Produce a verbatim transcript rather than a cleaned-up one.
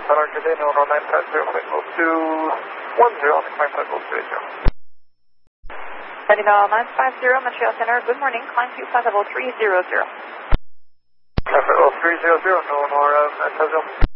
Center, good day, Illinois nine five zero, flight level two one zero, climb flight level two eight zero. Sentinel nine five zero, Montreal Center, good morning, climb to flight level three zero zero. Flight level three zero zero, Illinois nine five zero.